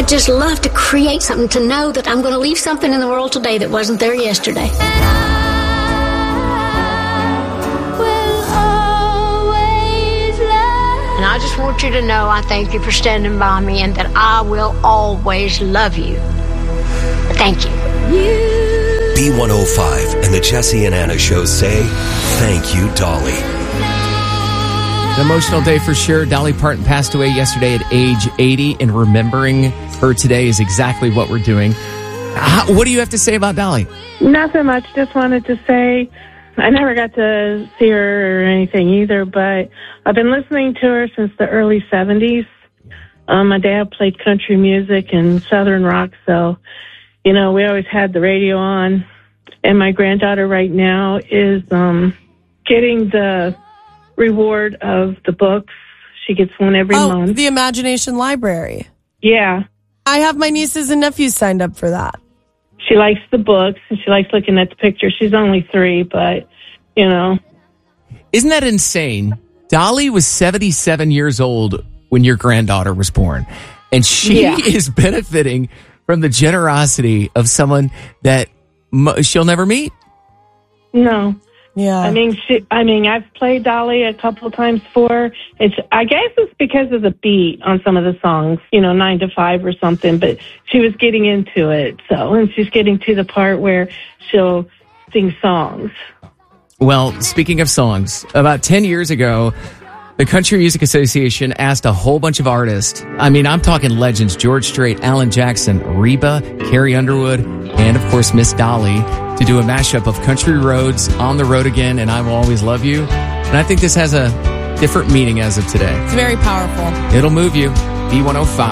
just love to create something, to know that I'm going to leave something in the world today that wasn't there yesterday. And I just want you to know I thank you for standing by me and that I will always love you. Thank you. B105 and the Jesse and Anna Show say, thank you, Dolly. An emotional day for sure. Dolly Parton passed away yesterday at age 80, and remembering her today is exactly what we're doing. What do you have to say about Dolly? Nothing much. Just wanted to say I never got to see her or anything either, but I've been listening to her since the early 70s. My dad played country music and Southern rock, so, we always had the radio on. And my granddaughter right now is getting the reward of the books. She gets one every month. The Imagination Library. Yeah. I have my nieces and nephews signed up for that. She likes the books, and she likes looking at the pictures. She's only 3, but, Isn't that insane? Dolly was 77 years old when your granddaughter was born, and she is benefiting from the generosity of someone that she'll never meet. No. Yeah. I've played Dolly a couple of times for her. I guess it's because of the beat on some of the songs, 9 to 5 or something, but she was getting into it. And she's getting to the part where she'll sing songs. Well, speaking of songs, about 10 years ago, the Country Music Association asked a whole bunch of artists, I'm talking legends, George Strait, Alan Jackson, Reba, Carrie Underwood, and of course Miss Dolly, to do a mashup of Country Roads, On the Road Again, and I Will Always Love You. And I think this has a different meaning as of today. It's very powerful. It'll move you. B105.